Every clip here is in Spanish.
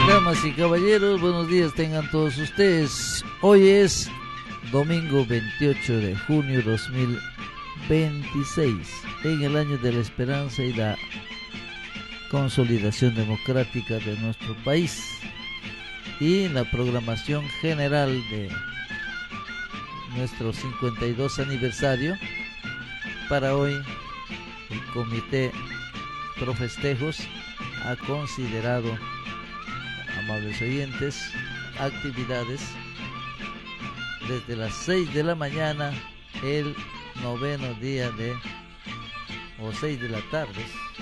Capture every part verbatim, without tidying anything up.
Damas y caballeros, buenos días tengan todos ustedes. Hoy es domingo veintiocho de junio dos mil veintiséis, en el año de la esperanza y la consolidación democrática de nuestro país. Y en la programación general de nuestro cincuenta y dos aniversario, para hoy el Comité Pro Festejos ha considerado, amables oyentes, actividades desde las seis de la mañana, el noveno día de, o seis de la tarde.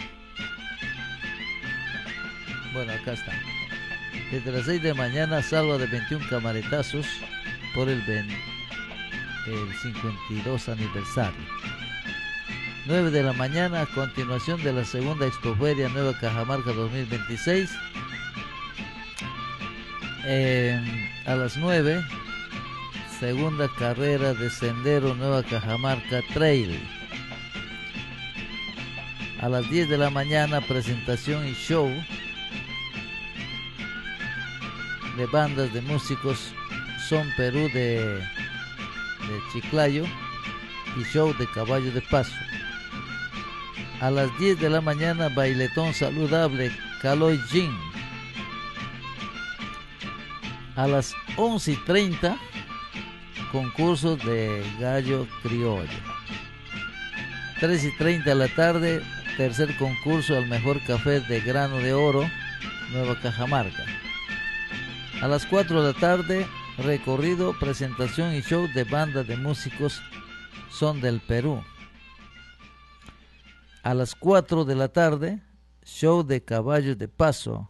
Bueno, acá está. Desde las seis de la mañana, salva de veintiún camaretazos por el, el cincuenta y dos aniversario. nueve de la mañana, a continuación de la segunda Expoferia Nueva Cajamarca dos mil veintiséis. Eh, a las nueve, segunda carrera de Sendero Nueva Cajamarca Trail. A las diez de la mañana, presentación y show de bandas de músicos Son Perú de, de Chiclayo y show de Caballo de Paso. A las diez de la mañana, bailetón saludable Caloy Gin. A las once y treinta, concurso de gallo criollo. tres y treinta de la tarde, tercer concurso al mejor café de grano de oro, Nueva Cajamarca. A las cuatro de la tarde, recorrido, presentación y show de banda de músicos Son del Perú. A las cuatro de la tarde, show de Caballos de Paso.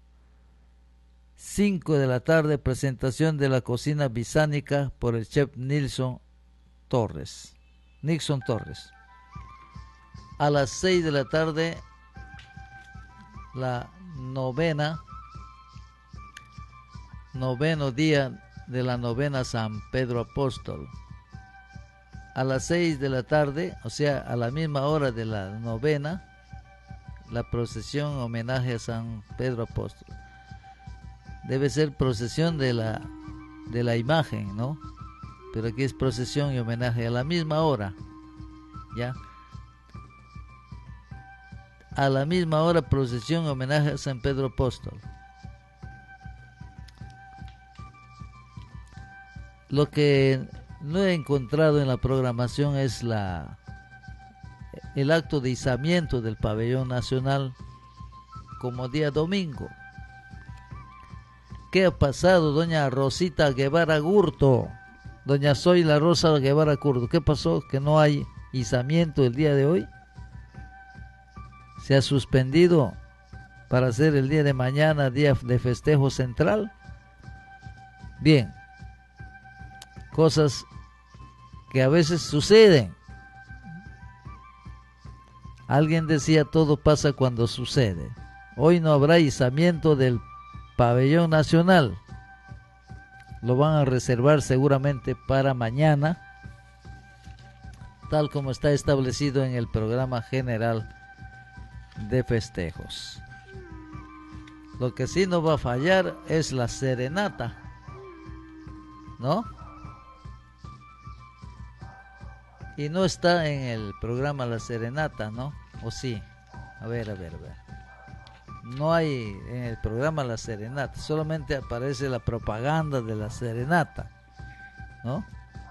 cinco de la tarde, presentación de la cocina bisánica por el chef Nilson Torres. Nixon Torres. A las seis de la tarde, la novena, noveno día de la novena San Pedro Apóstol. A las seis de la tarde, o sea, a la misma hora de la novena, la procesión homenaje a San Pedro Apóstol. Debe ser procesión de la, de la imagen, ¿no? Pero aquí es procesión y homenaje a la misma hora, ¿ya? A la misma hora, procesión y homenaje a San Pedro Apóstol. Lo que no he encontrado en la programación es la el acto de izamiento del pabellón nacional como día domingo. ¿Qué ha pasado, doña Rosita Guevara Gurto? Doña Soy la Rosa Guevara Gurto, ¿qué pasó? ¿Que no hay izamiento el día de hoy? ¿Se ha suspendido para hacer el día de mañana día de festejo central? Bien, cosas que a veces suceden. Alguien decía, todo pasa cuando sucede. Hoy no habrá izamiento del pabellón nacional. Lo van a reservar seguramente para mañana, tal como está establecido en el programa general de festejos. Lo que sí no va a fallar es la serenata, ¿no? Y no está en el programa la serenata, ¿no? ¿O sí? A ver, a ver, a ver. No hay en el programa la serenata, solamente aparece la propaganda de la serenata, ¿no?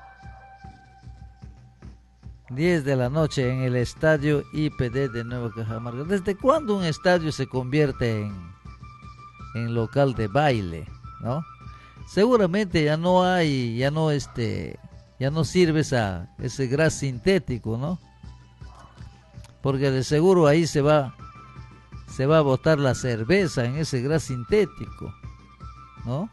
diez de la noche en el estadio I P D de Nueva Cajamarca. ¿Desde cuándo un estadio se convierte en, en local de baile, ¿no? Seguramente ya no hay, ya no este, ya no sirve esa, ese gras sintético, ¿no? Porque de seguro ahí se va se va a botar la cerveza en ese gras sintético, ¿no?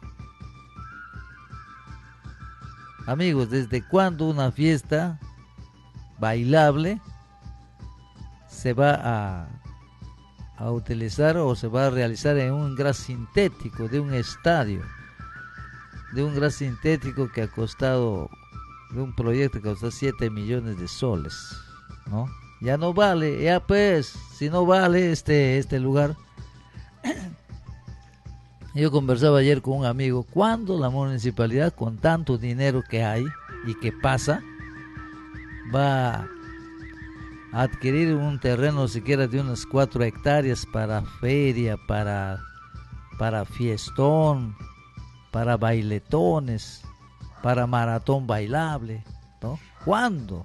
Amigos, ¿desde cuándo una fiesta bailable se va a, a utilizar o se va a realizar en un gras sintético de un estadio? De un gras sintético que ha costado, de un proyecto que costó siete millones de soles, ¿no? Ya no vale, ya pues, si no vale este, este lugar, Yo conversaba ayer con un amigo, ¿cuándo la municipalidad, con tanto dinero que hay y que pasa, va a adquirir un terreno siquiera de unas cuatro hectáreas para feria, para, para fiestón, para bailetones, para maratón bailable, ¿no? ¿Cuándo?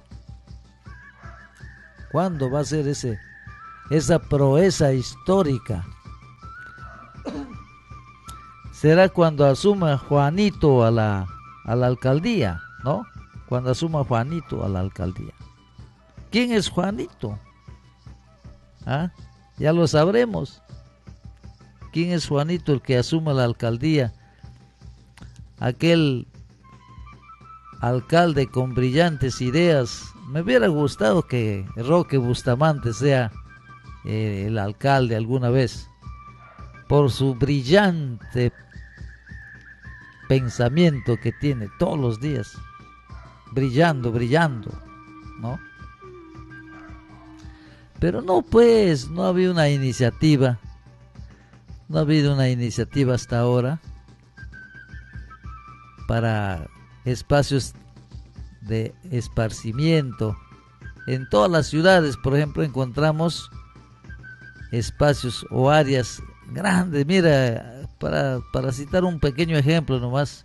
¿Cuándo va a ser ese, esa proeza histórica? Será cuando asuma Juanito a la, a la alcaldía, ¿no? Cuando asuma Juanito a la alcaldía. ¿Quién es Juanito? ¿Ah? Ya lo sabremos. ¿Quién es Juanito, el que asuma la alcaldía? Aquel alcalde con brillantes ideas. Me hubiera gustado que Roque Bustamante sea eh, el alcalde alguna vez, por su brillante pensamiento que tiene todos los días, brillando, brillando, ¿no? Pero no, pues, no ha habido una iniciativa, no ha habido una iniciativa hasta ahora para espacios de esparcimiento. En todas las ciudades, por ejemplo, encontramos espacios o áreas grandes. Mira, para, para citar un pequeño ejemplo nomás,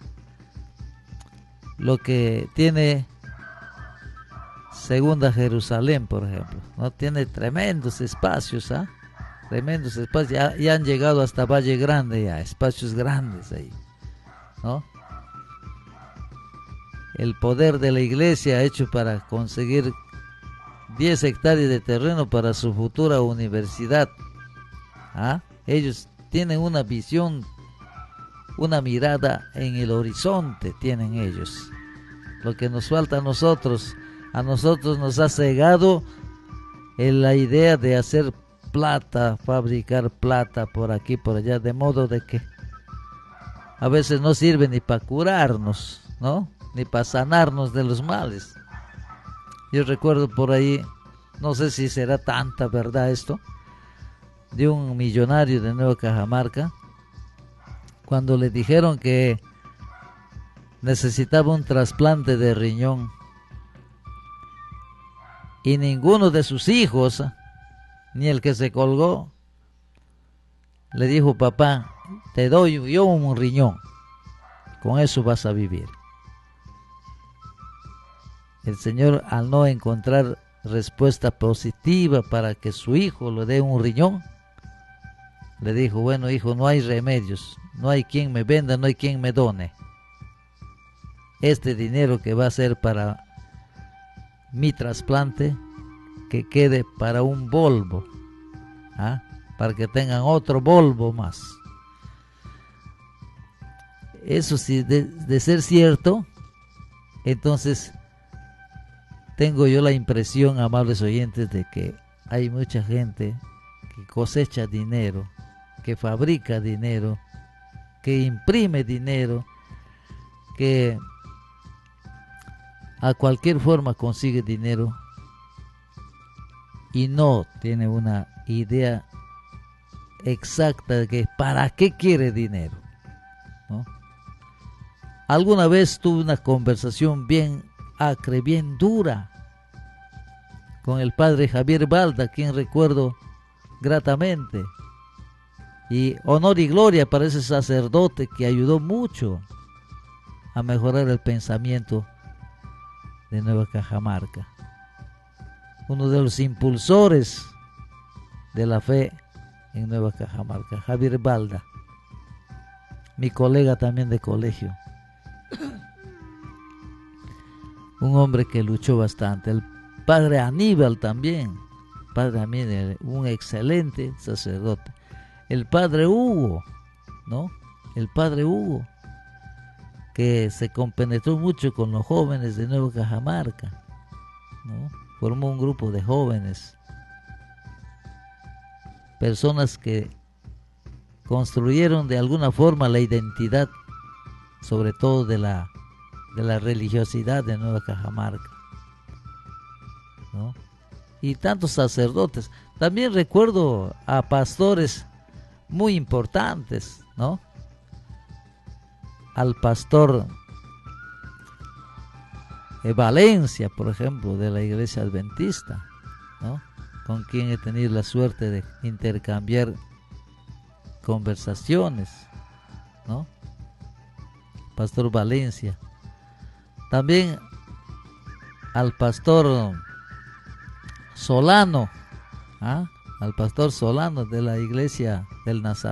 lo que tiene Segunda Jerusalén, por ejemplo, no tiene tremendos espacios, ¿ah? Tremendos espacios, ya, ya han llegado hasta Valle Grande, ya, espacios grandes ahí, ¿no? El poder de la iglesia ha hecho para conseguir diez hectáreas de terreno para su futura universidad. ¿Ah? Ellos tienen una visión, una mirada en el horizonte, tienen ellos. Lo que nos falta a nosotros, a nosotros nos ha cegado en la idea de hacer plata, fabricar plata por aquí, por allá, de modo de que a veces no sirve ni para curarnos, ¿no? Ni para sanarnos de los males. Yo recuerdo por ahí, no sé si será tanta verdad esto, de un millonario de Nueva Cajamarca, cuando le dijeron que necesitaba un trasplante de riñón y ninguno de sus hijos, ni el que se colgó, le dijo: papá, te doy yo un riñón, con eso vas a vivir. El señor, al no encontrar respuesta positiva para que su hijo le dé un riñón, le dijo: bueno, hijo, no hay remedios, no hay quien me venda, no hay quien me done. Este dinero que va a ser para mi trasplante, que quede para un Volvo, ¿ah? Para que tengan otro Volvo más. Eso sí, de, de ser cierto, entonces tengo yo la impresión, amables oyentes, de que hay mucha gente que cosecha dinero, que fabrica dinero, que imprime dinero, que a cualquier forma consigue dinero y no tiene una idea exacta de que para qué quiere dinero, ¿no? Alguna vez tuve una conversación bien acre, bien dura, con el padre Javier Balda, quien recuerdo gratamente, y honor y gloria para ese sacerdote que ayudó mucho a mejorar el pensamiento de Nueva Cajamarca, uno de los impulsores de la fe en Nueva Cajamarca, Javier Balda, mi colega también de colegio, un hombre que luchó bastante. El padre Aníbal también, padre Aníbal, un excelente sacerdote. El padre Hugo, ¿no? El padre Hugo, que se compenetró mucho con los jóvenes de Nueva Cajamarca, ¿no? Formó un grupo de jóvenes, personas que construyeron de alguna forma la identidad, sobre todo de la de la religiosidad de Nueva Cajamarca, ¿no? Y tantos sacerdotes. También recuerdo a pastores muy importantes, ¿no? al pastor eh, Valencia, por ejemplo, de la iglesia adventista, ¿no? Con quien he tenido la suerte de intercambiar conversaciones, ¿no? Pastor Valencia. También al pastor Solano, ¿ah? al pastor Solano de la iglesia del Nazareno.